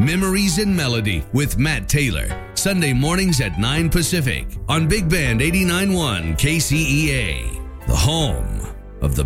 Memories and Melody with Matt Taylor. Sunday mornings at 9 Pacific on Big Band 89.1 KCEA. The home